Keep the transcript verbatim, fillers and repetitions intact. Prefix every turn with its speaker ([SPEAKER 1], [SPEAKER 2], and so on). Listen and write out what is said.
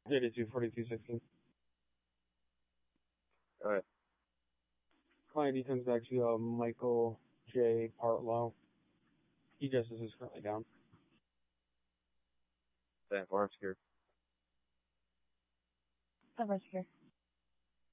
[SPEAKER 1] eighty-two forty-two sixteen.
[SPEAKER 2] Go ahead.
[SPEAKER 1] Client D comes back to uh, Michael J. Partlow. E justice is currently down.
[SPEAKER 2] Stand for secure.
[SPEAKER 3] Cover secure.